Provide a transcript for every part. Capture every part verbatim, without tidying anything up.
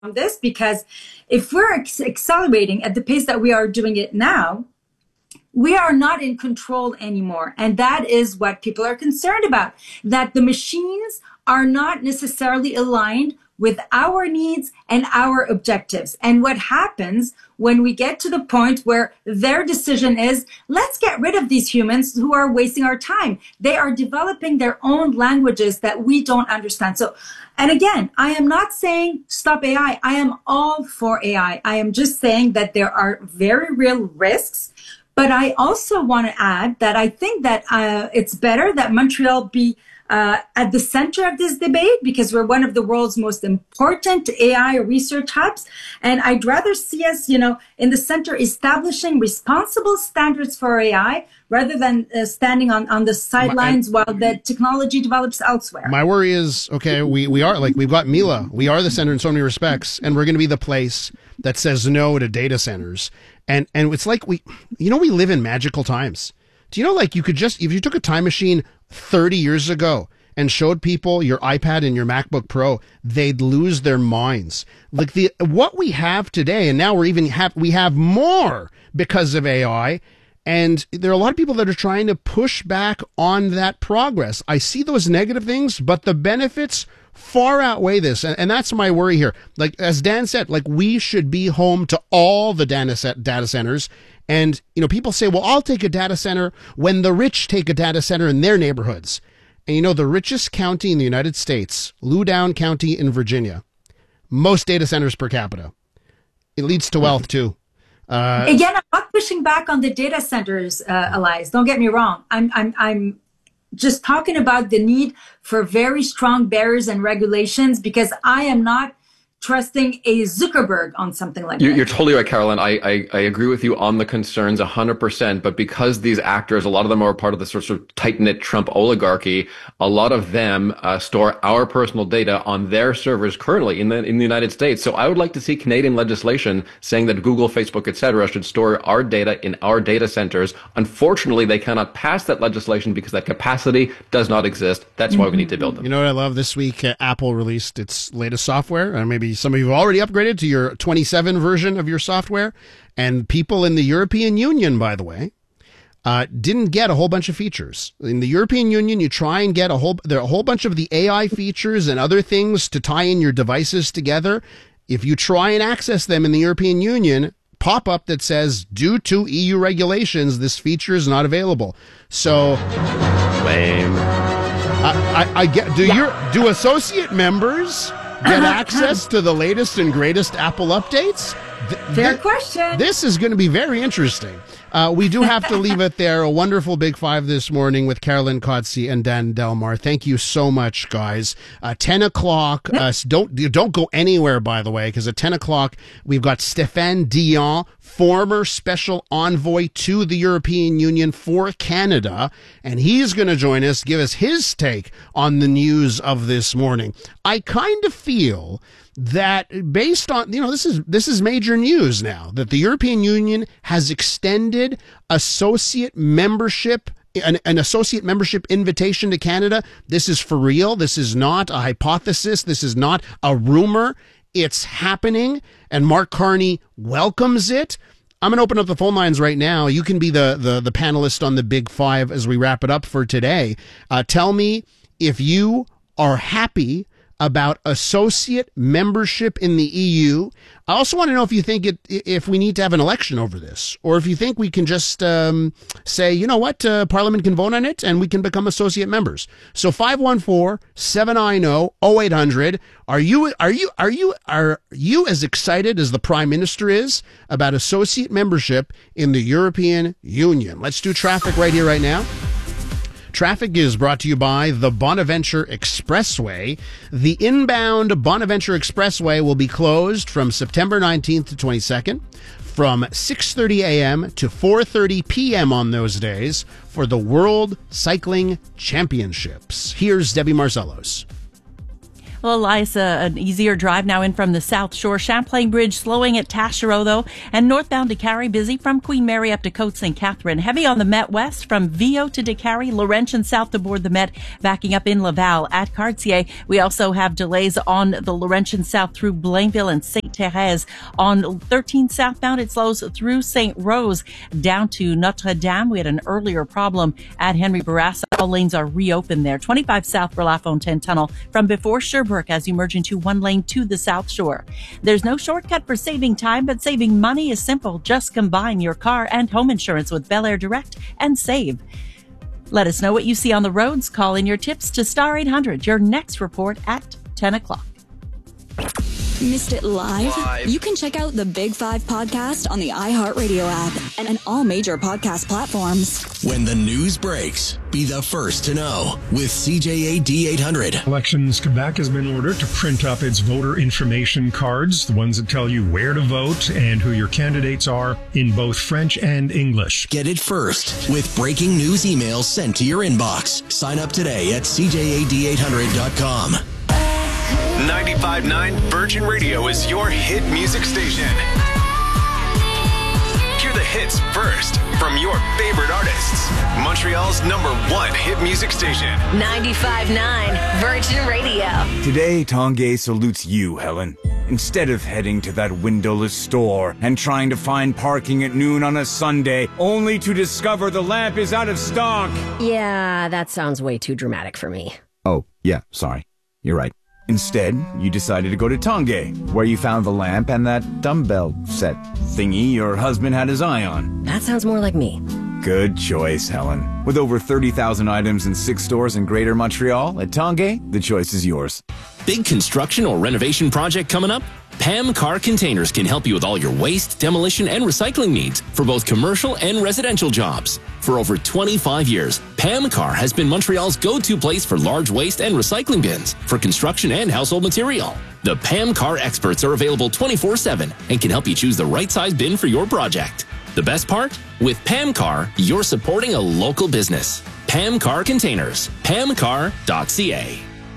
this, because if we're ex- accelerating at the pace that we are doing it now, we are not in control anymore. And that is what people are concerned about, that the machines are not necessarily aligned with our needs and our objectives. And what happens when we get to the point where their decision is, let's get rid of these humans who are wasting our time. They are developing their own languages that we don't understand. So, and again, I am not saying stop A I. I am all for A I. I am just saying that there are very real risks. But I also want to add that I think that uh, it's better that Montreal be uh, at the center of this debate, because we're one of the world's most important A I research hubs. And I'd rather see us, you know, in the center establishing responsible standards for A I rather than uh, standing on, on the sidelines My, while the technology develops elsewhere. My worry is, okay, we, we are like, we've got Mila. We are the center in so many respects, and we're going to be the place that says no to data centers. And and it's like we, you know, we live in magical times. Do you know, like, you could just, if you took a time machine thirty years ago and showed people your iPad and your MacBook Pro, they'd lose their minds. Like the what we have today, and now we're even have we have more because of A I. And there are a lot of people that are trying to push back on that progress. I see those negative things, but the benefits far outweigh this. And, and that's my worry here. Like, as Dan said, like, we should be home to all the data, set, data centers. And, you know, people say, well, I'll take a data center when the rich take a data center in their neighborhoods. And, you know, the richest county in the United States, Loudoun County in Virginia, most data centers per capita. It leads to wealth, too. Uh, Again, I'm not pushing back on the data centers, uh, Elias. Don't get me wrong. I'm, I'm, I'm just talking about the need for very strong barriers and regulations, because I am not trusting a Zuckerberg on something like you're, that. You're totally right, Caroline. I, I, I agree with you on the concerns one hundred percent. But because these actors, a lot of them are part of the sort of tight-knit Trump oligarchy, a lot of them uh, store our personal data on their servers currently in the in the United States. So I would like to see Canadian legislation saying that Google, Facebook, et cetera should store our data in our data centers. Unfortunately, they cannot pass that legislation because that capacity does not exist. That's why we need to build them. You know what I love? This week, uh, Apple released its latest software, and maybe some of you have already upgraded to your twenty-seven version of your software. And people in the European Union, by the way, uh, didn't get a whole bunch of features. In the European Union, you try and get a whole, there are a whole bunch of the A I features and other things to tie in your devices together. If you try and access them in the European Union, pop-up that says, due to E U regulations, this feature is not available. So, lame. I, I, I get, do yeah. your, do associate members get access to the latest and greatest Apple updates? Th- Fair th- question. This is going to be very interesting. Uh, we do have to leave it there. A wonderful Big Five this morning with Carolyn Kotze and Dan Delmar. Thank you so much, guys. Uh, ten o'clock. Uh, don't don't go anywhere, by the way, because at ten o'clock we've got Stéphane Dion, former special envoy to the European Union for Canada, and he's going to join us, give us his take on the news of this morning. I kind of feel that based on, you know, this is this is major news now, that the European Union has extended associate membership, an, an associate membership invitation to Canada. This is for real. This is not a hypothesis. This is not a rumor. It's happening, and Mark Carney welcomes it. I'm going to open up the phone lines right now. You can be the, the, the panelist on the Big Five as we wrap it up for today. Uh, tell me if you are happy about associate membership in the E U. I also want to know if you think it, if we need to have an election over this, or if you think we can just um, say, you know what, uh, Parliament can vote on it and we can become associate members. So five one four, seven nine zero, zero eight hundred. Are you are you are you are you as excited as the Prime Minister is about associate membership in the European Union? Let's do traffic right here, right now. Traffic is brought to you by the Bonaventure Expressway. The inbound Bonaventure Expressway will be closed from September nineteenth to twenty-second from six thirty a.m. to four thirty p.m. on those days for the World Cycling Championships. Here's Debbie Marcellos. Well, Elias, uh, an easier drive now in from the South Shore. Champlain Bridge slowing at Taschereau, though. And northbound to Carrie, busy from Queen Mary up to Côte Saint Catherine. Heavy on the Met West from Viau to DeCarry. Laurentian south to board the Met, backing up in Laval at Cartier. We also have delays on the Laurentian south through Blainville and Sainte Thérèse. On thirteen southbound, it slows through Saint Rose down to Notre Dame. We had an earlier problem at Henry Bourassa. All lanes are reopened there. twenty-five south for La Fontaine Tunnel from before Sherbrooke as you merge into one lane to the South Shore. There's no shortcut for saving time, but saving money is simple. Just combine your car and home insurance with Bel Air Direct and save. Let us know what you see on the roads. Call in your tips to Star eight hundred. Your next report at ten o'clock. Missed it live? live? You can check out the Big Five podcast on the iHeartRadio app and, and all major podcast platforms. When the news breaks, be the first to know with C J A D eight hundred. Elections Quebec has been ordered to print up its voter information cards, the ones that tell you where to vote and who your candidates are, in both French and English. Get it first with breaking news emails sent to your inbox. Sign up today at C J A D eight hundred dot com. ninety-five point nine Virgin Radio is your hit music station. Hear the hits first from your favorite artists. Montreal's number one hit music station. ninety-five point nine Virgin Radio. Today, Tanguay salutes you, Helen. Instead of heading to that windowless store and trying to find parking at noon on a Sunday, only to discover the lamp is out of stock. Yeah, that sounds way too dramatic for me. Oh, yeah, sorry. You're right. Instead, you decided to go to Tanguay, where you found the lamp and that dumbbell set thingy your husband had his eye on. That sounds more like me. Good choice, Helen. With over thirty thousand items in six stores in Greater Montreal, at Tanguay, the choice is yours. Big construction or renovation project coming up? P A M Car Containers can help you with all your waste, demolition, and recycling needs for both commercial and residential jobs. For over twenty-five years, P A M Car has been Montreal's go-to place for large waste and recycling bins for construction and household material. The P A M Car experts are available twenty-four seven and can help you choose the right size bin for your project. The best part? With P A M Car, you're supporting a local business. P A M Car Containers. P A M car dot C A.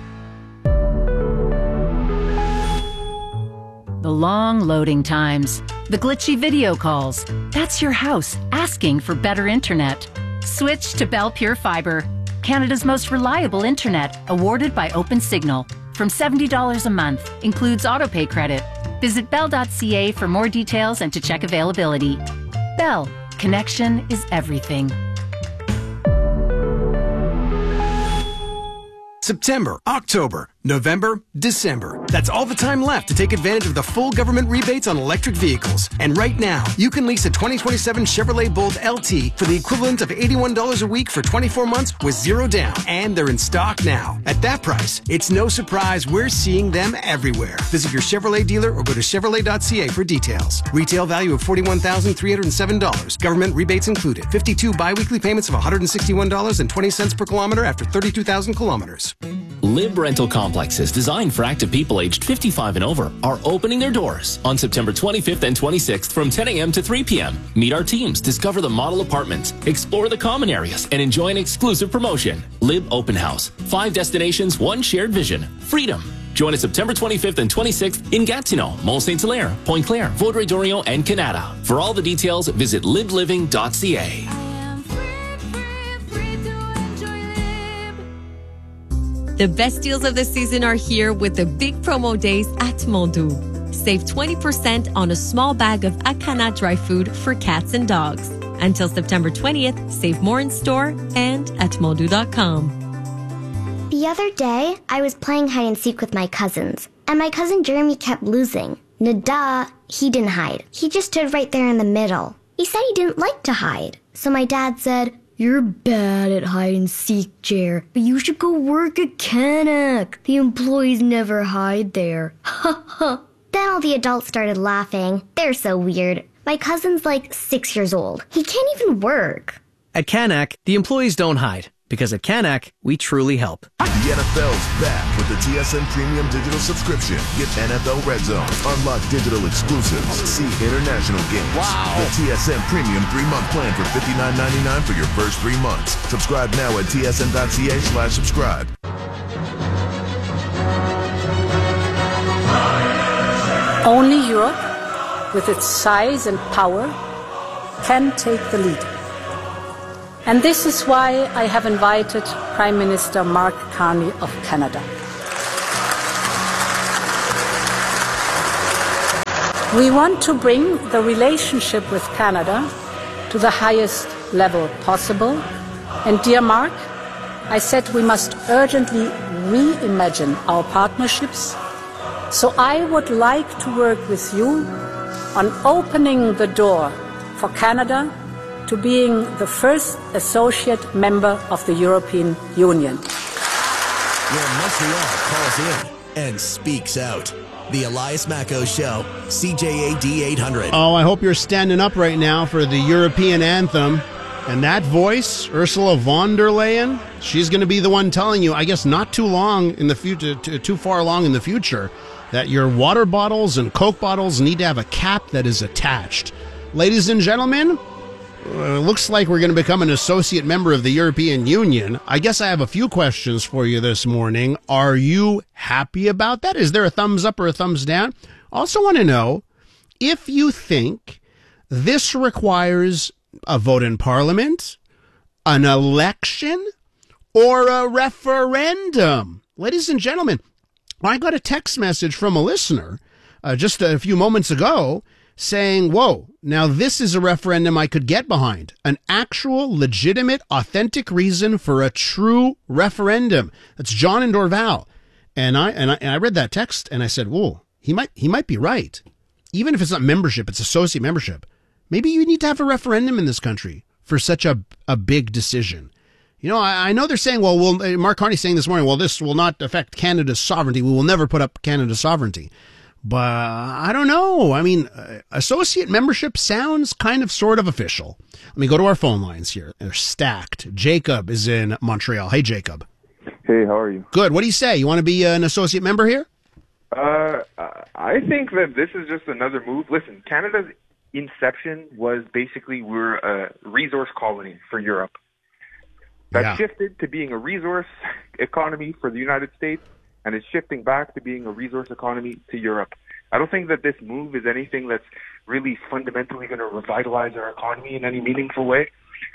The long loading times, the glitchy video calls. That's your house asking for better internet. Switch to Bell Pure Fiber, Canada's most reliable internet, awarded by OpenSignal. From seventy dollars a month, includes autopay credit. Visit bell dot C A for more details and to check availability. Bell, connection is everything. September, October, November, December. That's all the time left to take advantage of the full government rebates on electric vehicles. And right now, you can lease a twenty twenty-seven Chevrolet Bolt L T for the equivalent of eighty-one dollars a week for twenty-four months with zero down. And they're in stock now. At that price, it's no surprise we're seeing them everywhere. Visit your Chevrolet dealer or go to chevrolet dot C A for details. Retail value of forty-one thousand three hundred seven dollars. Government rebates included. fifty-two biweekly payments of one hundred sixty-one dollars and twenty cents per kilometer after thirty-two thousand kilometers. Lib Rental Complexes designed for active people aged fifty-five and over are opening their doors on September twenty-fifth and twenty-sixth from ten a.m. to three p.m. Meet our teams, discover the model apartments, explore the common areas, and enjoy an exclusive promotion. Lib Open House. Five destinations, one shared vision. Freedom. Join us September twenty-fifth and twenty-sixth in Gatineau, Mont-Saint-Hilaire, Pointe-Claire, Vaudreuil-Dorion, and Canada. For all the details, visit lib living dot C A. The best deals of the season are here with the big promo days at Mondoux. Save twenty percent on a small bag of Akana dry food for cats and dogs. Until September twentieth, save more in store and at mondoux dot com. The other day, I was playing hide and seek with my cousins, and my cousin Jeremy kept losing. Nada, he didn't hide. He just stood right there in the middle. He said he didn't like to hide. So my dad said, "You're bad at hide and seek, Jer, but you should go work at Canac. The employees never hide there." Ha ha. Then all the adults started laughing. They're so weird. My cousin's like six years old. He can't even work. At Canac, the employees don't hide, because at Canac, we truly help. The N F L's back with the T S N Premium Digital Subscription. Get N F L Red Zone, unlock digital exclusives, see international games. Wow! The T S N Premium three-month plan for fifty-nine ninety-nine for your first three months. Subscribe now at T S N dot C A slash subscribe. Only Europe, with its size and power, can take the lead. And this is why I have invited Prime Minister Mark Carney of Canada. We want to bring the relationship with Canada to the highest level possible. And dear Mark, I said we must urgently reimagine our partnerships. So I would like to work with you on opening the door for Canada to being the first associate member of the European Union. Where Montreal calls in and speaks out. The Elias Macco Show, C J A D eight hundred. Oh, I hope you're standing up right now for the European anthem. And that voice, Ursula von der Leyen, she's going to be the one telling you, I guess not too long in the future, too far along in the future, that your water bottles and Coke bottles need to have a cap that is attached. Ladies and gentlemen, uh, looks like we're going to become an associate member of the European Union. I guess I have a few questions for you this morning. Are you happy about that? Is there a thumbs up or a thumbs down? Also want to know if you think this requires a vote in Parliament, an election, or a referendum. Ladies and gentlemen, I got a text message from a listener uh, just a few moments ago saying, whoa, now this is a referendum I could get behind. An actual, legitimate, authentic reason for a true referendum. That's John in Dorval. And I, and I, and I read that text and I said, whoa, he might, he might be right. Even if it's not membership, it's associate membership. Maybe you need to have a referendum in this country for such a, a big decision. You know, I, I know they're saying, well, well, Mark Carney saying this morning, well, this will not affect Canada's sovereignty. We will never put up Canada's sovereignty. But I don't know. I mean, uh, associate membership sounds kind of sort of official. Let me go to our phone lines here. They're stacked. Jacob is in Montreal. Hey, Jacob. Hey, how are you? Good. What do you say? You want to be an associate member here? Uh, I think that this is just another move. Listen, Canada's inception was basically we're a resource colony for Europe. That Yeah. shifted to being a resource economy for the United States, and it's shifting back to being a resource economy to Europe. I don't think that this move is anything that's really fundamentally going to revitalize our economy in any meaningful way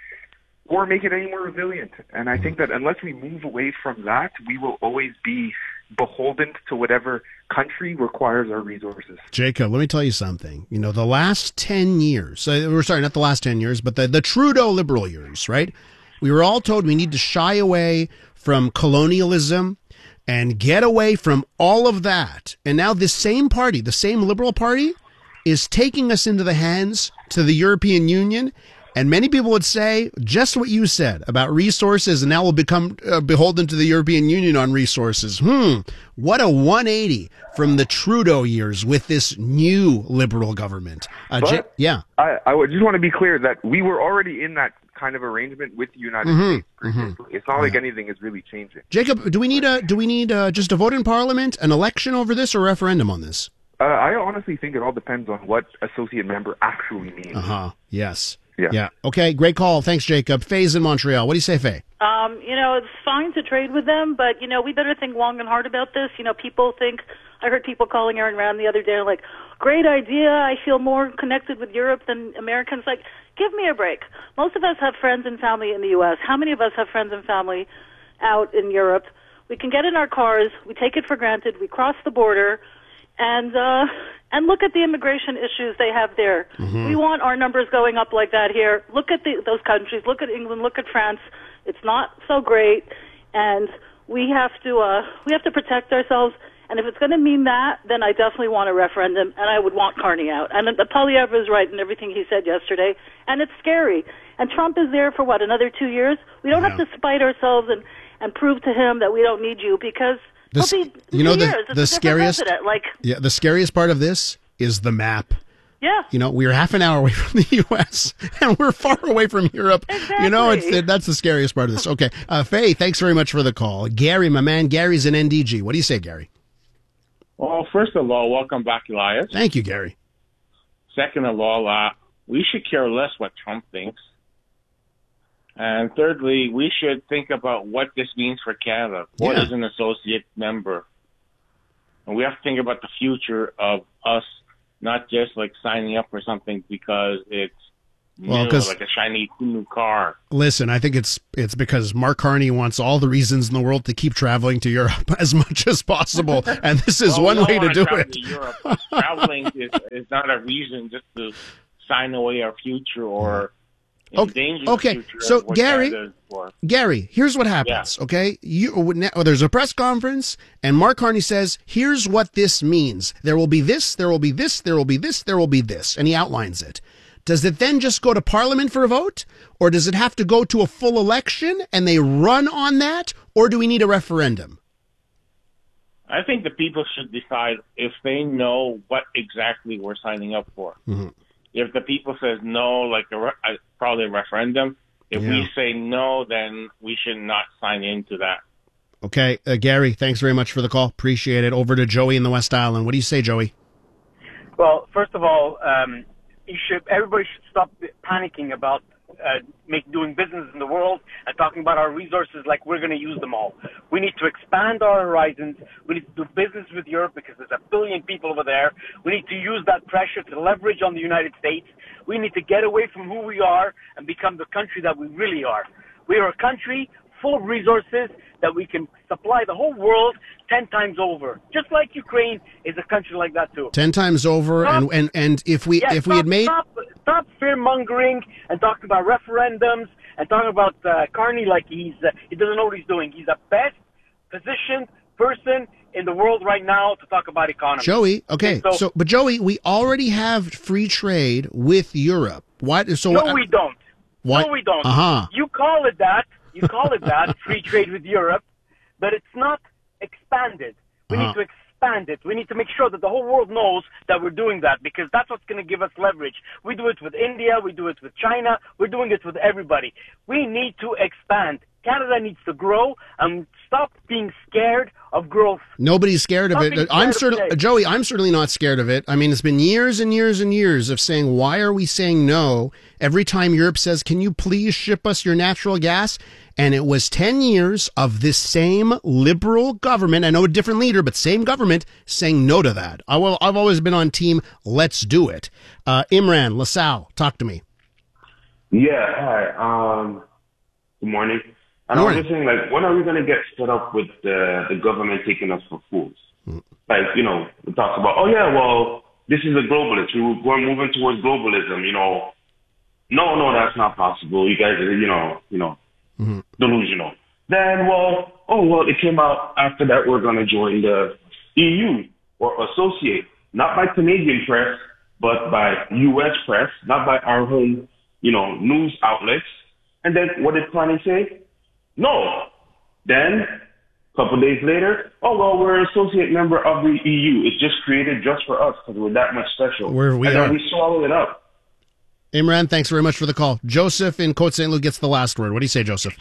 or make it any more resilient. And I think that unless we move away from that, we will always be beholden to whatever country requires our resources. Jacob, let me tell you something. You know, the last ten years, uh, we're sorry, not the last ten years, but the, the Trudeau liberal years, right? We were all told we need to shy away from colonialism and get away from all of that. And now this same party, the same liberal party, is taking us into the hands to the European Union. And many people would say just what you said about resources, and now we'll become uh, beholden to the European Union on resources. Hmm, what a one eighty from the Trudeau years with this new liberal government. Uh, But J- yeah. I, I would just want to be clear that we were already in that kind of arrangement with the United Mhm, States previously. It's not like anything is really changing. Jacob, do we need a do we need uh, just a vote in Parliament, an election over this, or a referendum on this? Uh, I honestly think it all depends on what associate member actually means. Uh huh. Yes. Yeah. Yeah. Okay. Great call. Thanks, Jacob. Faye's in Montreal. What do you say, Faye? Um, you know, it's fine to trade with them, but, you know, we better think long and hard about this. You know, people think, I heard people calling Aaron Rand the other day, like, great idea, I feel more connected with Europe than Americans. Like, give me a break. Most of us have friends and family in the U S How many of us have friends and family out in Europe? We can get in our cars, we take it for granted, we cross the border, and uh, and look at the immigration issues they have there. Mhm. We want our numbers going up like that here. Look at the, those countries. Look at England. Look at France. It's not so great, and we have to uh, we have to protect ourselves. And if it's going to mean that, then I definitely want a referendum, and I would want Carney out. And the Poilievre is right in everything he said yesterday, and it's scary. And Trump is there for what, another two years? We don't have to spite ourselves and and prove to him that we don't need you because. The, He'll be you know two the years. It's the a different scariest president. Like, yeah the scariest part of this is the map. yeah. You know, we're half an hour away from the U S and we're far away from Europe. Exactly. You know, it's that's the scariest part of this. Okay, uh, Faye, thanks very much for the call. Gary, my man, Gary's in N D G. What do you say, Gary? Well, first of all, welcome back, Elias. Thank you, Gary. Second of all, uh, we should care less what Trump thinks. And thirdly, we should think about what this means for Canada. What Yeah. is an associate member? And we have to think about the future of us, not just like signing up for something because it's Well, new, 'cause- like a shiny new car. Listen, I think it's it's because Mark Carney wants all the reasons in the world to keep traveling to Europe as much as possible, and this is Well, one we way don't to do wanna it. travel to Europe. Traveling is, is not a reason just to sign away our future or endanger the Okay, future. so of what Gary, Canada is for. Gary, here's what happens. Okay, you well, there's a press conference, and Mark Carney says, "Here's what this means. There will be this. There will be this. There will be this. There will be this," and he outlines it. Does it then just go to Parliament for a vote, or does it have to go to a full election and they run on that, or do we need a referendum? I think the people should decide if they know what exactly we're signing up for. Mm-hmm. If the people says no, like a re- uh, probably a referendum. If Yeah. we say no, then we should not sign into that. Okay, uh, Gary, thanks very much for the call. Appreciate it. Over to Joey in the West Island. What do you say, Joey? Well, first of all, um, you should, everybody should stop panicking about uh, make, doing business in the world and talking about our resources like we're going to use them all. We need to expand our horizons. We need to do business with Europe because there's a billion people over there. We need to use that pressure to leverage on the United States. We need to get away from who we are and become the country that we really are. We are a country full of resources that we can supply the whole world ten times over. Just like Ukraine is a country like that too. Ten times over, Stop. and, and, and if we Yeah, if we stop, had made stop, stop fear mongering and talking about referendums and talking about uh, Carney like he's uh, he doesn't know what he's doing. He's the best positioned person in the world right now to talk about economy. Joey, okay, So, so but Joey, we already have free trade with Europe. What? So no, we don't. What? No, we don't. Uh-huh. You call it that. You call it that, free trade with Europe, but it's not expanded. We Uh-huh. need to expand it. We need to make sure that the whole world knows that we're doing that because that's what's going to give us leverage. We do it with India. We do it with China. We're doing it with everybody. We need to expand. Canada needs to grow and stop being scared of growth. Nobody's scared of Stop it. being I'm scared of certainly trade. Joey. I'm certainly not scared of it. I mean, it's been years and years and years of saying, "Why are we saying no?" Every time Europe says, "Can you please ship us your natural gas?" And it was ten years of this same liberal government. I know a different leader, but same government saying no to that. I will, I've always been on team. Let's do it. Uh, Imran LaSalle, talk to me. Yeah, hi. Um, good morning. And I was just saying, like, when are we going to get set up with the, the government taking us for fools? Like, you know, we talk about, oh, yeah, well, this is a globalist. We, we're moving towards globalism, you know. No, no, that's not possible. You guys are, you know, you know, Mm-hmm. delusional. Then, well, oh, well, it came out after that we're going to join the E U or associate, not by Canadian press, but by U S press, not by our home, you know, news outlets. And then what did Carney say? No. Then, a couple days later, oh, well, we're an associate member of the E U. It's just created just for us because we're that much special. We're- we and are. then we swallow it up. Imran, thanks very much for the call. Joseph in Côte Saint Luc gets the last word. What do you say, Joseph?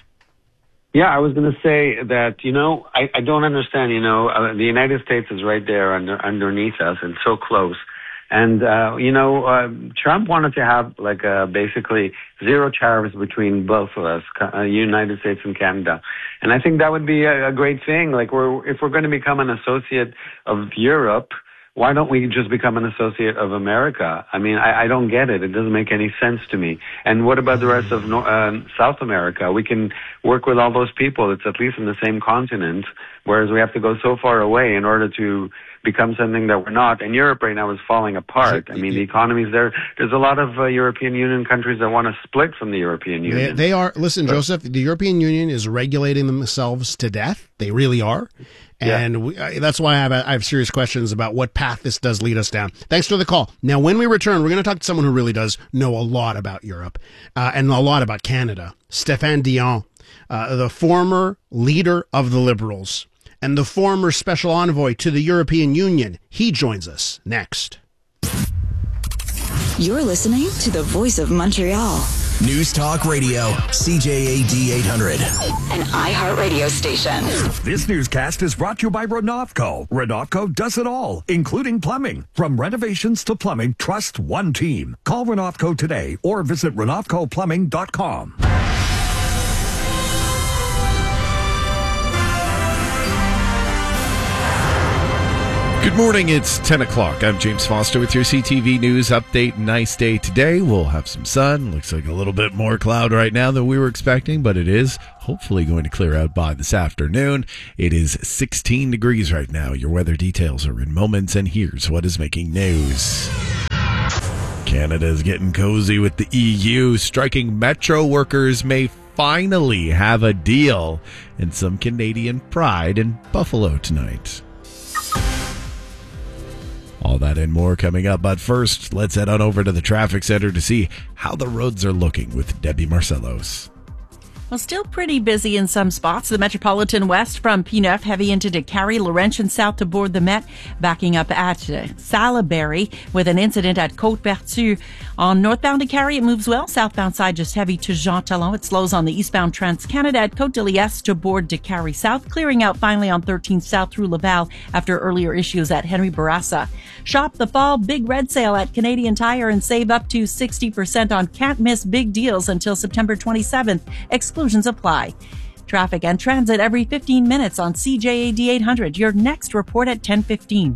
Yeah, I was going to say that, you know, I, I don't understand, you know, uh, the United States is right there under, underneath us and so close. And, uh, you know, uh, Trump wanted to have like uh, basically zero tariffs between both of us, uh, United States and Canada. And I think that would be a, a great thing. Like we're, if we're going to become an associate of Europe, why don't we just become an associate of America? I mean, I, I don't get it. It doesn't make any sense to me. And what about the rest of North, uh, South America? We can work with all those people. It's at least in the same continent, whereas we have to go so far away in order to become something that we're not. And Europe right now is falling apart. I mean, the economy's there. There's a lot of uh, European Union countries that want to split from the European They, Union. they are, listen, Joseph, the European Union is regulating themselves to death. They really are. And we, uh, that's why I have, I have serious questions about what path this does lead us down. Thanks for the call. Now, when we return, we're going to talk to someone who really does know a lot about Europe uh, and a lot about Canada. Stéphane Dion, uh, the former leader of the Liberals and the former special envoy to the European Union. He joins us next. You're listening to the Voice of Montreal, News Talk Radio, C J A D eight hundred. an iHeartRadio station. This newscast is brought to you by Renovco. Renovco does it all, including plumbing. From renovations to plumbing, trust one team. Call Renovco today or visit renovco plumbing dot com. Good morning, it's ten o'clock. I'm James Foster with your C T V News update. Nice day today. We'll have some sun. Looks like a little bit more cloud right now than we were expecting, but it is hopefully going to clear out by this afternoon. It is sixteen degrees right now. Your weather details are in moments, and here's what is making news. Canada is getting cozy with the E U. Striking metro workers may finally have a deal, and some Canadian pride in Buffalo tonight. All that and more coming up, but first, let's head on over to the traffic center to see how the roads are looking with Debbie Marcellos. Well, still pretty busy in some spots. The Metropolitan West from P neuf heavy into DeCarry, Laurentian south to Bourg de Met, backing up at uh, Salaberry with an incident at Côte-Pertue. On northbound DeCarry, it moves well. Southbound side just heavy to Jean Talon. It slows on the eastbound Trans-Canada at Côte-de-Liesse to Bourg DeCarry south, clearing out finally on thirteen south through Laval after earlier issues at Henry Bourassa. Shop the fall big red sale at Canadian Tire and save up to sixty percent on can't miss big deals until September twenty-seventh. Exclusions apply. Traffic and transit every fifteen minutes on C J A D eight hundred. Your next report at ten fifteen.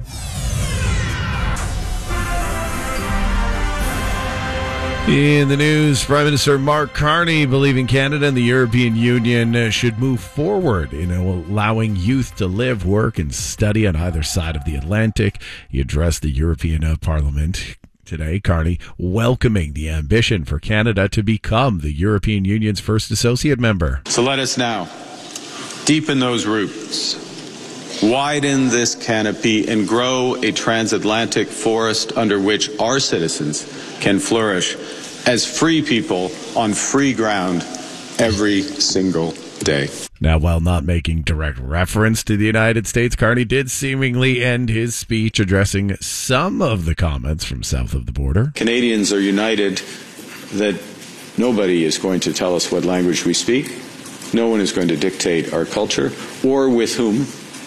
In the news, Prime Minister Mark Carney believing Canada and the European Union should move forward in allowing youth to live, work, and study on either side of the Atlantic. He addressed the European Parliament today. Carney welcoming the ambition for Canada to become the European Union's first associate member. So let us now deepen those roots, widen this canopy, and grow a transatlantic forest under which our citizens can flourish as free people on free ground every single day. Now, while not making direct reference to the United States, Carney did seemingly end his speech addressing some of the comments from south of the border. Canadians are united that nobody is going to tell us what language we speak. No one is going to dictate our culture or with whom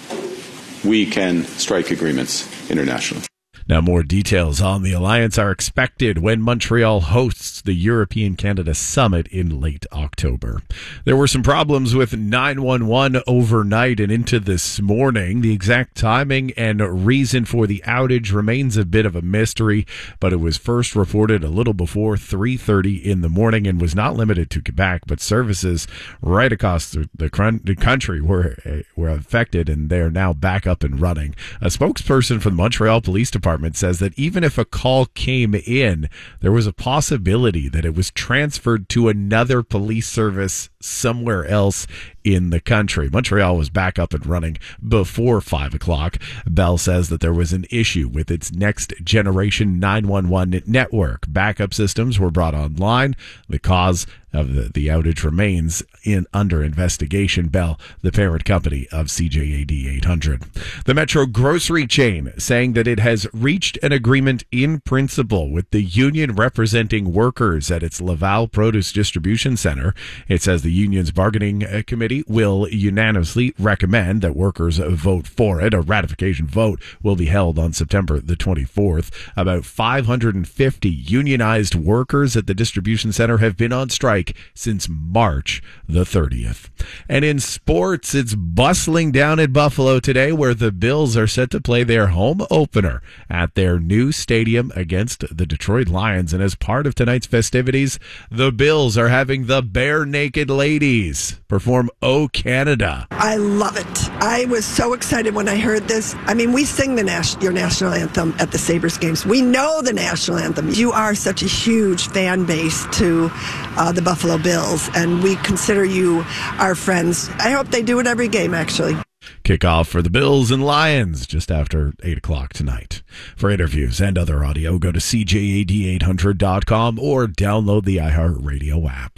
we can strike agreements internationally. Now, more details on the alliance are expected when Montreal hosts the European Canada Summit in late October. There were some problems with nine one one overnight and into this morning. The exact timing and reason for the outage remains a bit of a mystery, but it was first reported a little before three thirty in the morning and was not limited to Quebec, but services right across the, the, the country were, were affected, and they are now back up and running. A spokesperson for the Montreal Police Department says that even if a call came in, there was a possibility that it was transferred to another police service somewhere else in the country. Montreal was back up and running before five o'clock. Bell says that there was an issue with its next generation nine one one network. Backup systems were brought online. The cause of the, the outage remains in under investigation. Bell, the parent company of C J A D eight hundred. The Metro grocery chain saying that it has reached an agreement in principle with the union representing workers at its Laval Produce Distribution Center. It says the union's bargaining committee will unanimously recommend that workers vote for it. A ratification vote will be held on September the twenty-fourth. About five hundred fifty unionized workers at the distribution center have been on strike since March the thirtieth. And in sports, it's bustling down at Buffalo today, where the Bills are set to play their home opener at their new stadium against the Detroit Lions. And as part of tonight's festivities, the Bills are having the Bare Naked Ladies perform "Oh Canada." I love it. I was so excited when I heard this. I mean, we sing the nas- your national anthem at the Sabres games. We know the national anthem. You are such a huge fan base to uh, the Buffalo Bills, and we consider you our friends. I hope they do it every game, actually. Kickoff for the Bills and Lions just after eight o'clock tonight. For interviews and other audio, go to C J A D eight hundred dot com or download the iHeartRadio app.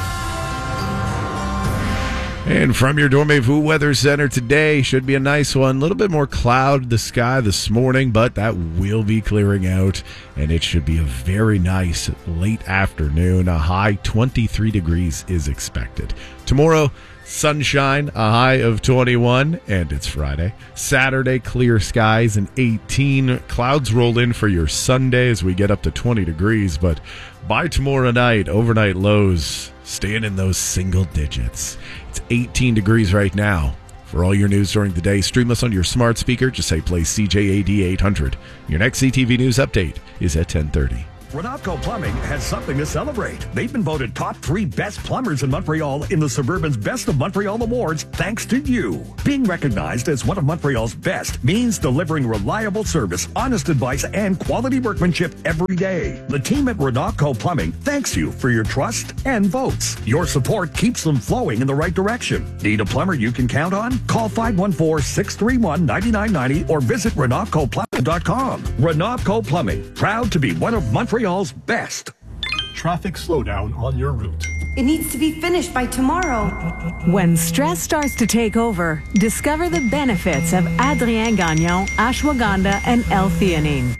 And from your Dormez-vous Weather Center today, should be a nice one. A little bit more cloud the sky this morning, but that will be clearing out, and it should be a very nice late afternoon. A high twenty-three degrees is expected. Tomorrow, sunshine, a high of twenty-one, and it's Friday. Saturday, clear skies and eighteen. Clouds roll in for your Sunday as we get up to twenty degrees, but by tomorrow night, overnight lows staying in those single digits. It's eighteen degrees right now. For all your news during the day, stream us on your smart speaker. Just say play C J A D eight hundred. Your next C T V News update is at ten thirty. Renatco Plumbing has something to celebrate. They've been voted top three best plumbers in Montreal in the Suburban's Best of Montreal Awards thanks to you. Being recognized as one of Montreal's best means delivering reliable service, honest advice, and quality workmanship every day. The team at Renatco Plumbing thanks you for your trust and votes. Your support keeps them flowing in the right direction. Need a plumber you can count on? Call five one four, six three one, nine nine nine zero or visit Renatco Plumbing dot com. Renatco Plumbing, proud to be one of Montreal's best. Traffic slowdown on your route. It needs to be finished by tomorrow. When stress starts to take over, discover the benefits of Adrien Gagnon, ashwagandha, and L-theanine.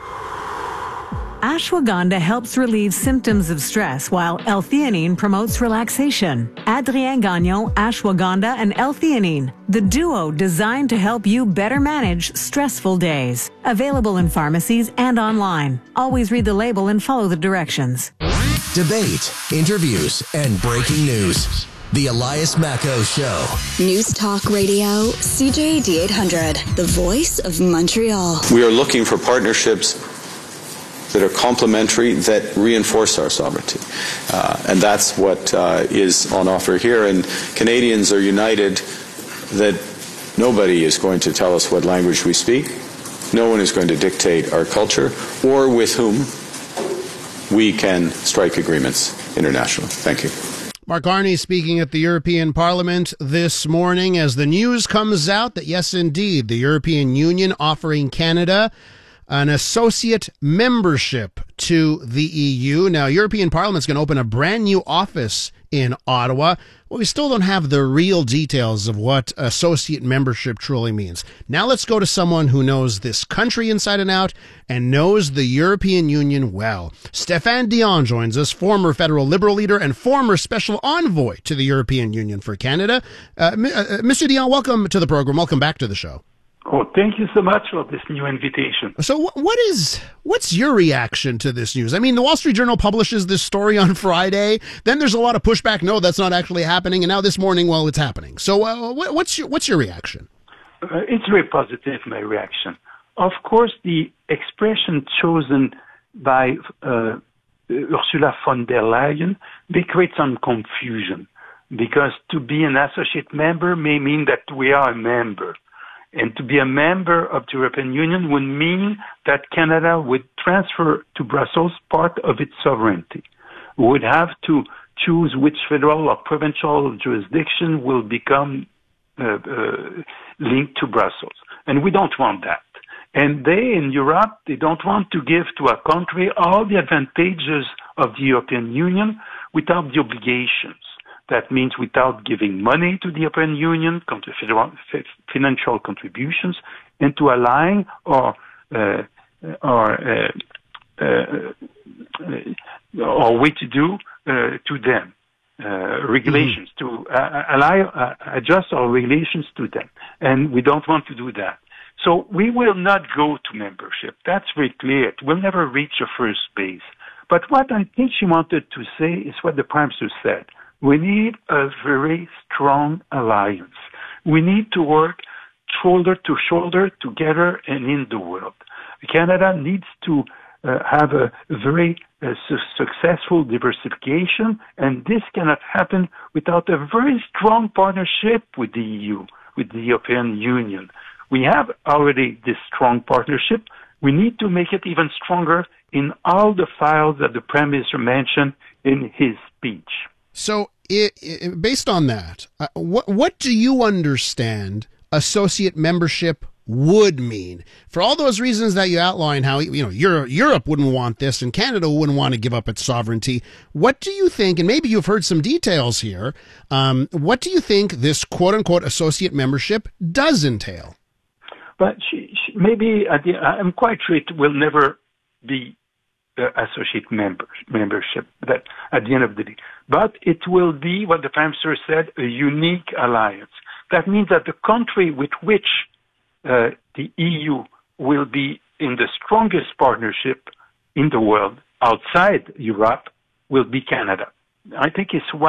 Ashwagandha helps relieve symptoms of stress, while L-theanine promotes relaxation. Adrien Gagnon, ashwagandha, and L-theanine, the duo designed to help you better manage stressful days. Available in pharmacies and online. Always read the label and follow the directions. Debate, interviews, and breaking news. The Elias Macco Show. News Talk Radio, C J A D eight hundred, the voice of Montreal. We are looking for partnerships that are complementary, that reinforce our sovereignty. Uh, and that's what uh, is on offer here. And Canadians are united that nobody is going to tell us what language we speak. No one is going to dictate our culture or with whom we can strike agreements internationally. Thank you. Mark Carney speaking at the European Parliament this morning as the news comes out that, yes, indeed, the European Union offering Canada an associate membership to the E U. Now, European Parliament's going to open a brand new office in Ottawa. Well, we still don't have the real details of what associate membership truly means. Now let's go to someone who knows this country inside and out and knows the European Union well. Stéphane Dion joins us, former federal Liberal leader and former special envoy to the European Union for Canada. Uh, uh, Mister Dion, welcome to the program. Welcome back to the show. Oh, thank you so much for this new invitation. So what is, what's your reaction to this news? I mean, the Wall Street Journal publishes this story on Friday. Then there's a lot of pushback. No, that's not actually happening. And now this morning, well, it's happening. So uh, what's your, what's your reaction? Uh, it's very positive, my reaction. Of course, the expression chosen by uh, Ursula von der Leyen, they create some confusion because to be an associate member may mean that we are a member. And to be a member of the European Union would mean that Canada would transfer to Brussels part of its sovereignty. We would have to choose which federal or provincial jurisdiction will become uh, uh, linked to Brussels. And we don't want that. And they, in Europe, they don't want to give to a country all the advantages of the European Union without the obligations. That means without giving money to the European Union, financial contributions, and to align or uh, or uh, uh, or way to do uh, to them uh, regulations mm-hmm. to uh, allow uh, adjust our regulations to them, and we don't want to do that. So we will not go to membership. That's very clear. It will never reach a first base. But what I think she wanted to say is what the Prime Minister said. We need a very strong alliance. We need to work shoulder to shoulder together and in the world. Canada needs to uh, have a very uh, su- successful diversification, and this cannot happen without a very strong partnership with the E U, with the European Union. We have already this strong partnership. We need to make it even stronger in all the files that the Prime Minister mentioned in his speech. So, it, it, based on that, uh, what what do you understand associate membership would mean? For all those reasons that you outlined, how you know Europe, Europe wouldn't want this and Canada wouldn't want to give up its sovereignty. What do you think? And maybe you've heard some details here. Um, what do you think this quote unquote associate membership does entail? But she, she, maybe at the, I'm quite sure it will never be uh, associate member, membership. That at the end of the day, but it will be what the Prime Minister said: a unique alliance. That means that the country with which uh, the E U will be in the strongest partnership in the world outside Europe will be Canada. I think it's what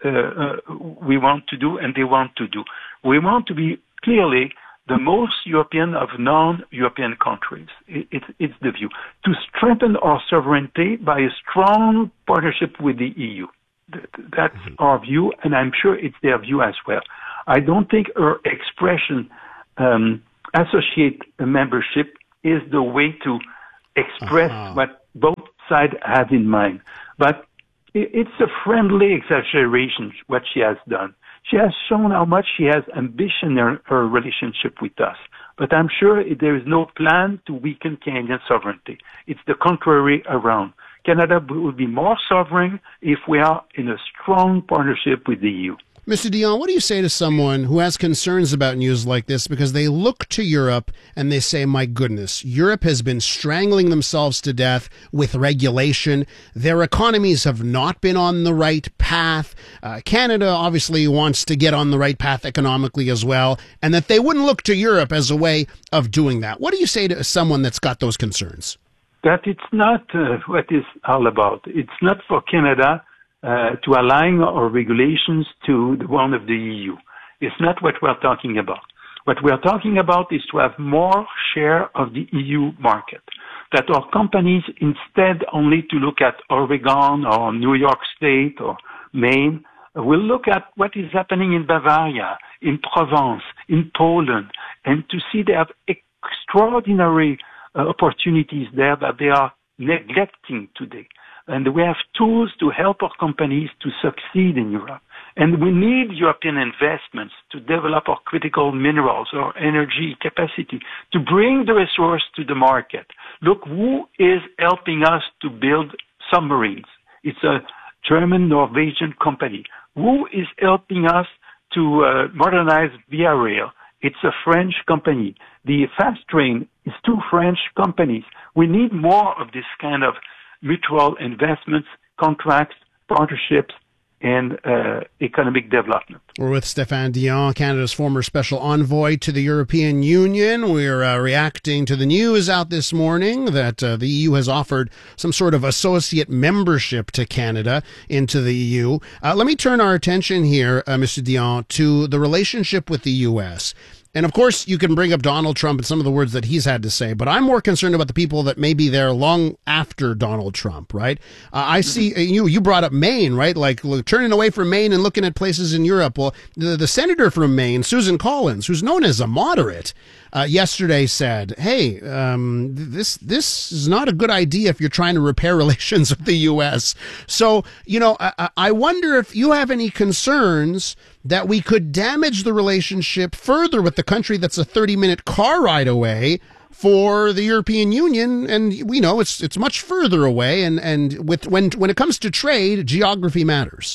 uh, uh, we want to do and they want to do. We want to be clearly the most European of non-European countries. It, it, it's the view. To strengthen our sovereignty by a strong partnership with the E U. That's mm-hmm. our view, and I'm sure it's their view as well. I don't think our expression, um, associate membership, is the way to express uh-huh. what both sides have in mind. But it's a friendly exaggeration, what she has done. She has shown how much she has ambition in her, her relationship with us. But I'm sure there is no plan to weaken Canadian sovereignty. It's the contrary around. Canada will be more sovereign if we are in a strong partnership with the E U. Mister Dion, what do you say to someone who has concerns about news like this because they look to Europe and they say, my goodness, Europe has been strangling themselves to death with regulation. Their economies have not been on the right path. Uh, Canada obviously wants to get on the right path economically as well, and that they wouldn't look to Europe as a way of doing that. What do you say to someone that's got those concerns? That it's not uh, what it's all about. It's not for Canada Uh, to align our regulations to the one of the E U. It's not what we're talking about. What we're talking about is to have more share of the E U market. That our companies, instead only to look at Oregon or New York State or Maine, will look at what is happening in Bavaria, in Provence, in Poland, and to see they have extraordinary uh, opportunities there that they are neglecting today. And we have tools to help our companies to succeed in Europe. And we need European investments to develop our critical minerals, our energy capacity, to bring the resource to the market. Look, who is helping us to build submarines? It's a German-Norwegian company. Who is helping us to uh, modernize Via Rail? It's a French company. The Fast Train is two French companies. We need more of this kind of mutual investments, contracts, partnerships, and uh, economic development. We're with Stéphane Dion, Canada's former special envoy to the European Union. We're uh, reacting to the news out this morning that uh, the E U has offered some sort of associate membership to Canada into the E U. Uh, let me turn our attention here, uh, Mister Dion, to the relationship with the U S. And of course, you can bring up Donald Trump and some of the words that he's had to say, but I'm more concerned about the people that may be there long after Donald Trump, right? Uh, I see you, you brought up Maine, right? Like look, turning away from Maine and looking at places in Europe. Well, the, the senator from Maine, Susan Collins, who's known as a moderate, uh, yesterday said, hey, um, this, this is not a good idea if you're trying to repair relations with the U S. So, you know, I, I wonder if you have any concerns that we could damage the relationship further with the country that's a thirty-minute car ride away for the European Union, and we know it's it's much further away, and, and with when when it comes to trade, geography matters.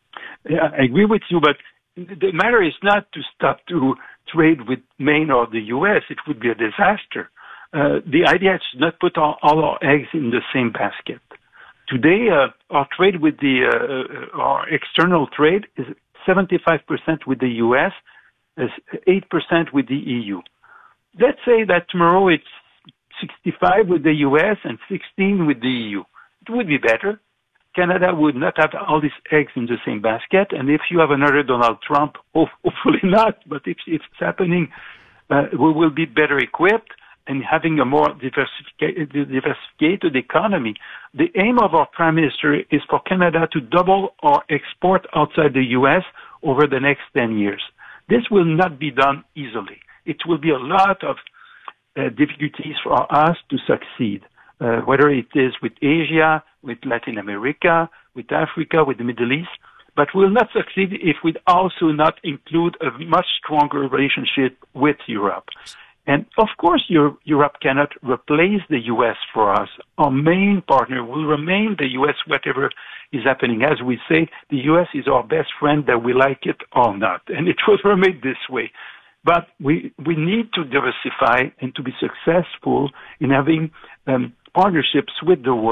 Yeah, I agree with you, but the matter is not to stop to trade with Maine or the U S. It would be a disaster. Uh, the idea is to not put all, all our eggs in the same basket. Today, uh, our trade with the uh, our external trade is seventy-five percent with the U S, is eight percent with the E U. Let's say that tomorrow it's sixty-five with the U S and sixteen with the E U. It would be better. Canada would not have all these eggs in the same basket, and if you have another Donald Trump, hopefully not, but if, if it's happening, uh, we will be better equipped and having a more diversific- diversified economy. The aim of our Prime Minister is for Canada to double our export outside the U S over the next ten years. This will not be done easily. It will be a lot of uh, difficulties for us to succeed, uh, whether it is with Asia, with Latin America, with Africa, with the Middle East. But we will not succeed if we also not include a much stronger relationship with Europe. And of course, Europe cannot replace the U S for us. Our main partner will remain the U S, whatever is happening. As we say, the U S is our best friend, that we like it or not. And it will remain this way. But we, we need to diversify and to be successful in having um, partnerships with the world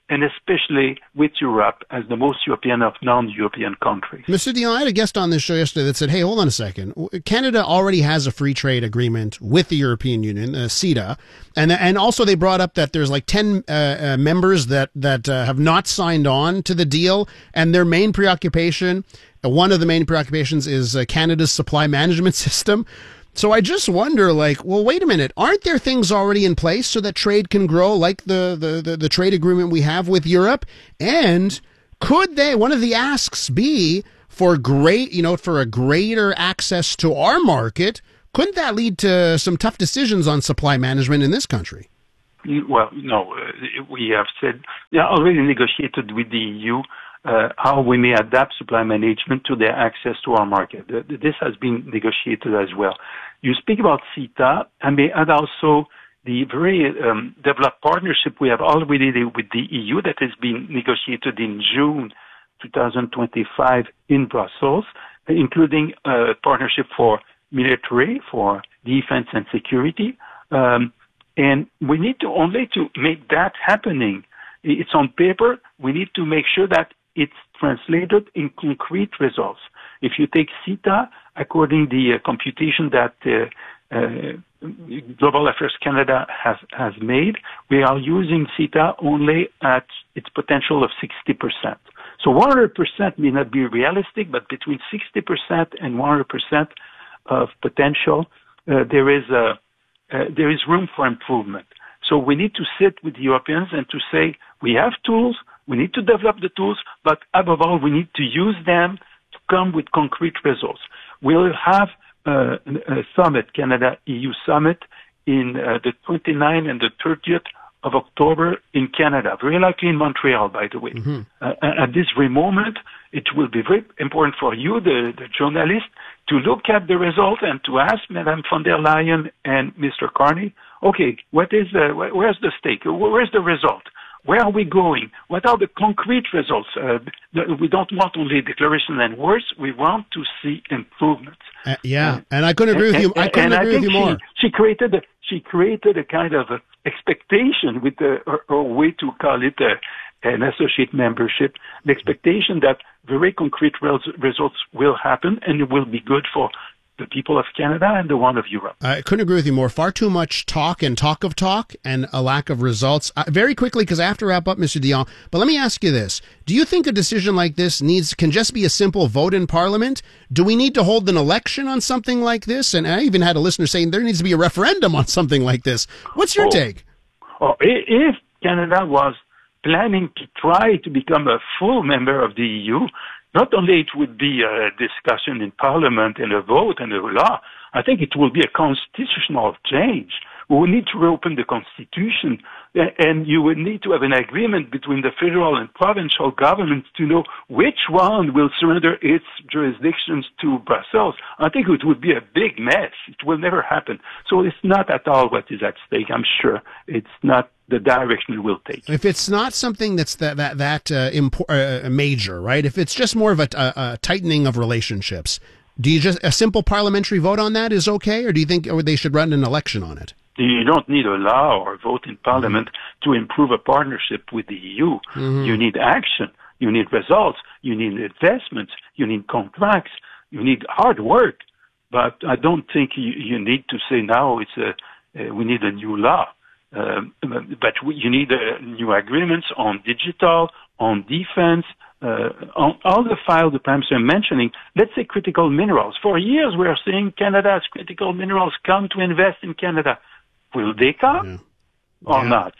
and especially with Europe as the most European of non-European countries. Mister Dion, I had a guest on this show yesterday that said, hey, hold on a second. Canada already has a free trade agreement with the European Union, uh, CETA, and and also they brought up that there's like ten uh, uh, members that, that uh, have not signed on to the deal, and their main preoccupation, uh, one of the main preoccupations is uh, Canada's supply management system. So I just wonder, like, well, wait a minute. Aren't there things already in place so that trade can grow, like the, the, the, the trade agreement we have with Europe? And could they, one of the asks be for great, you know, for a greater access to our market? Couldn't that lead to some tough decisions on supply management in this country? Well, no, uh, we have said, they are already negotiated with the E U Uh, how we may adapt supply management to their access to our market. Uh, this has been negotiated as well. You speak about CETA, I may add also the very um, developed partnership we have already with the E U that has been negotiated in June twenty twenty-five in Brussels, including a partnership for military, for defense and security. Um, and we need to only to make that happening. It's on paper. We need to make sure that it's translated in concrete results. If you take CETA, according to the uh, computation that uh, uh, Global Affairs Canada has, has made, we are using CETA only at its potential of sixty percent. So one hundred percent may not be realistic, but between sixty percent and one hundred percent of potential, uh, there is a, uh, there is room for improvement. So we need to sit with the Europeans and to say, we have tools, we need to develop the tools, but above all, we need to use them to come with concrete results. We'll have uh, a summit, Canada-E U summit, in uh, the twenty-ninth and the thirtieth of October in Canada, very likely in Montreal, by the way. Mm-hmm. Uh, at this very moment, it will be very important for you, the, the journalist, to look at the result and to ask Madame von der Leyen and Mister Carney, okay, what is the, where's the stake? Where's the result? Where are we going? What are the concrete results? Uh, we don't want only declaration and words. We want to see improvements. Uh, yeah, uh, and I couldn't agree with you. I couldn't agree with you she, more. She created a, she created a kind of a expectation with the, or, or way to call it a, an associate membership, the expectation that very concrete res- results will happen and it will be good for the people of Canada and the one of Europe. I couldn't agree with you more. Far too much talk and talk of talk and a lack of results. Uh, very quickly, because I have to wrap up, Mister Dion, but let me ask you this. Do you think a decision like this needs can just be a simple vote in Parliament? Do we need to hold an election on something like this? And I even had a listener saying there needs to be a referendum on something like this. What's your oh, take? Oh, if Canada was planning to try to become a full member of the E U, not only it would be a discussion in Parliament and a vote and a law, I think it will be a constitutional change. We will need to reopen the Constitution, and you would need to have an agreement between the federal and provincial governments to know which one will surrender its jurisdictions to Brussels. I think it would be a big mess. It will never happen. So it's not at all what is at stake. I'm sure it's not the direction it will take. If it's not something that's that that that uh, impor- uh, major, right? If it's just more of a, a, a tightening of relationships, do you just a simple parliamentary vote on that is okay, or do you think or they should run an election on it? You don't need a law or a vote in Parliament mm-hmm. to improve a partnership with the E U. Mm-hmm. You need action. You need results. You need investments. You need contracts. You need hard work. But I don't think you, you need to say now it's a uh, we need a new law. Um, but we, you need uh, new agreements on digital, on defense, uh, on all the files the Prime Minister mentioning. Let's say critical minerals. For years we are saying Canada's critical minerals come to invest in Canada. Will they come yeah. or yeah. not?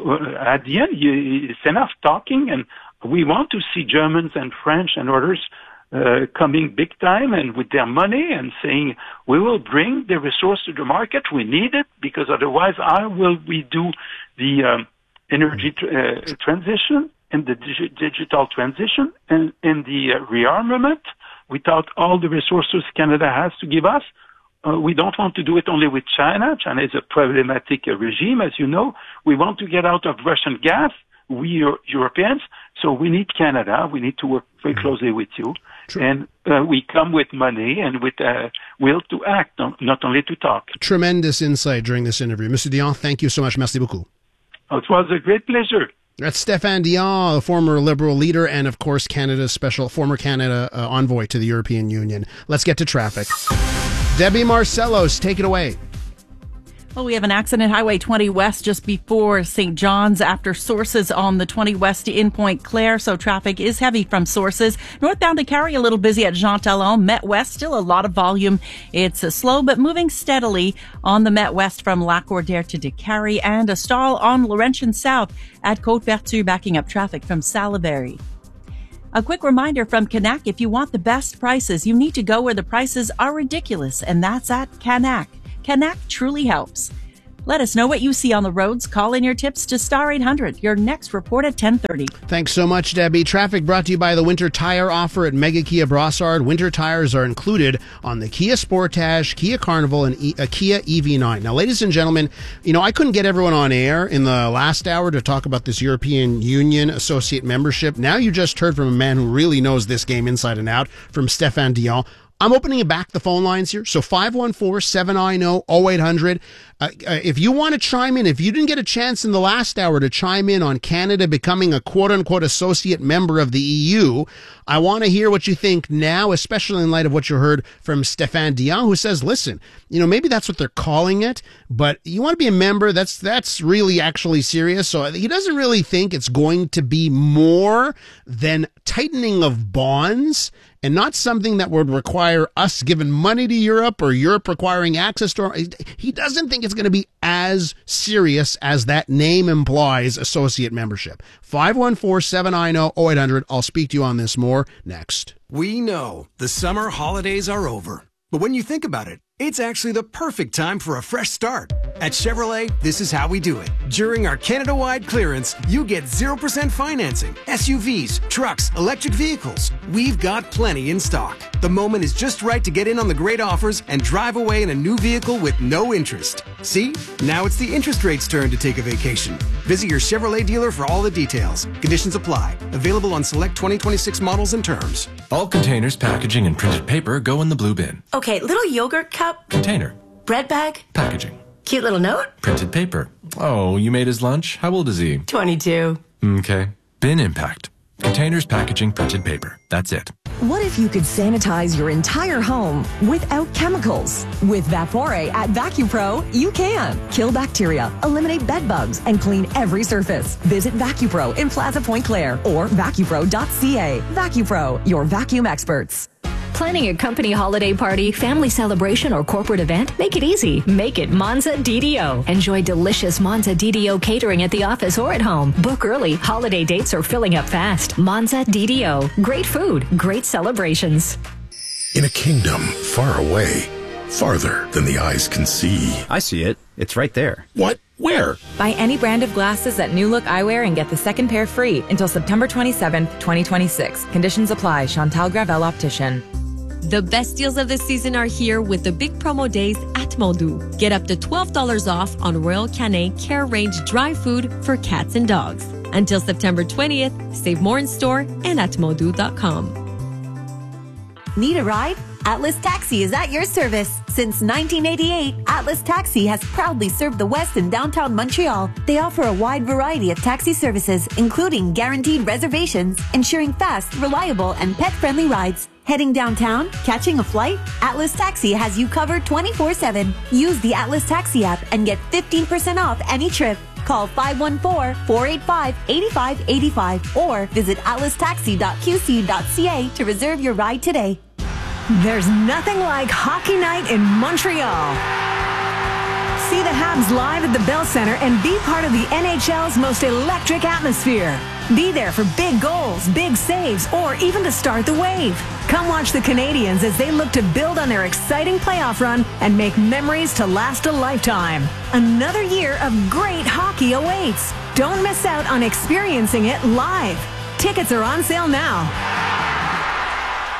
At the end, you, it's enough talking, and we want to see Germans and French and others uh, coming big time and with their money and saying, we will bring the resource to the market. We need it because otherwise how will we do the um, energy tr- uh, transition and the dig- digital transition and, and the uh, rearmament without all the resources Canada has to give us? Uh, we don't want to do it only with China. China is a problematic uh, regime, as you know. We want to get out of Russian gas, we Euro- Europeans, so we need Canada. We need to work very closely with you. True. And uh, we come with money and with uh, will to act, not only to talk. Tremendous insight during this interview. Mister Dion, thank you so much. Merci beaucoup. It was a great pleasure. That's Stéphane Dion, the former Liberal leader and, of course, Canada's special, former Canada uh, envoy to the European Union. Let's get to traffic. Debbie Marcellos, take it away. Well, we have an accident, Highway twenty West, just before Saint John's after Sources on the twenty West in Point Claire. So traffic is heavy from Sources. Northbound to Cary, a little busy at Jean Talon. Met West, still a lot of volume. It's uh, slow, but moving steadily on the Met West from Lac-Cordaire to Décarie. And a stall on Laurentian South at Côte-Vertu, backing up traffic from Salaberry. A quick reminder from Canac, if you want the best prices, you need to go where the prices are ridiculous, and that's at Canac. Canac truly helps. Let us know what you see on the roads. Call in your tips to Star eight hundred. Your next report at ten thirty. Thanks so much, Debbie. Traffic brought to you by the winter tire offer at Mega Kia Brossard. Winter tires are included on the Kia Sportage, Kia Carnival, and e- uh, Kia E V nine. Now, ladies and gentlemen, you know, I couldn't get everyone on air in the last hour to talk about this European Union associate membership. Now you just heard from a man who really knows this game inside and out, from Stéphane Dion. I'm opening back the phone lines here. So five one four, seven nine zero, zero eight hundred. Uh, uh, if you want to chime in, if you didn't get a chance in the last hour to chime in on Canada becoming a quote-unquote associate member of the E U, I want to hear what you think now, especially in light of what you heard from Stéphane Dion, who says, listen, you know, maybe that's what they're calling it, but you want to be a member, that's that's really actually serious. So he doesn't really think it's going to be more than tightening of bonds and not something that would require us giving money to Europe or Europe requiring access to our, he doesn't think it's going to be as serious as that name implies, associate membership. five one four, seven nine zero, zero eight hundred. I'll speak to you on this more next. We know the summer holidays are over, but when you think about it, it's actually the perfect time for a fresh start. At Chevrolet, this is how we do it. During our Canada-wide clearance, you get zero percent financing, S U Vs, trucks, electric vehicles. We've got plenty in stock. The moment is just right to get in on the great offers and drive away in a new vehicle with no interest. See? Now it's the interest rate's turn to take a vacation. Visit your Chevrolet dealer for all the details. Conditions apply. Available on select twenty twenty-six models and terms. All containers, packaging, and printed paper go in the blue bin. Okay, little yogurt cup. Container. Bread bag. Packaging. Cute little note. Printed paper. Oh, you made his lunch? How old is he? twenty-two. Okay. Bin impact. Containers, packaging, printed paper. That's it. What if you could sanitize your entire home without chemicals? With Vapore at VacuPro, you can. Kill bacteria, eliminate bed bugs, and clean every surface. Visit VacuPro in Plaza Point Claire or vacupro dot c a. VacuPro, your vacuum experts. Planning a company holiday party, family celebration, or corporate event? Make it easy. Make it Monza D D O. Enjoy delicious Monza D D O catering at the office or at home. Book early. Holiday dates are filling up fast. Monza D D O. Great food. Great celebrations. In a kingdom far away, farther than the eyes can see. I see it. It's right there. What? Where? Buy any brand of glasses at New Look Eyewear and get the second pair free until September twenty-seventh, twenty twenty-six. Conditions apply. Chantal Gravel Optician. The best deals of the season are here with the big promo days at Mondou. Get up to twelve dollars off on Royal Canin Care Range dry food for cats and dogs. Until September twentieth, save more in store and at mondou dot com. Need a ride? Atlas Taxi is at your service. Since nineteen eighty-eight, Atlas Taxi has proudly served the West and downtown Montreal. They offer a wide variety of taxi services, including guaranteed reservations, ensuring fast, reliable, and pet-friendly rides. Heading downtown? Catching a flight? Atlas Taxi has you covered twenty-four seven. Use the Atlas Taxi app and get fifteen percent off any trip. Call five one four, four eight five, eight five eight five or visit atlas taxi dot q c dot c a to reserve your ride today. There's nothing like hockey night in Montreal. See the Habs live at the Bell Center and be part of the N H L's most electric atmosphere. Be there for big goals, big saves, or even to start the wave. Come watch the Canadians as they look to build on their exciting playoff run and make memories to last a lifetime. Another year of great hockey awaits. Don't miss out on experiencing it live. Tickets are on sale now.